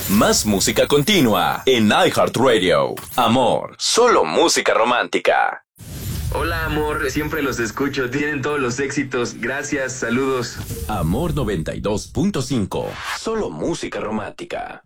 Más música continua en iHeartRadio. Amor, solo música romántica. Hola amor, siempre los escucho, tienen todos los éxitos, gracias, saludos. Amor 92.5, solo música romántica.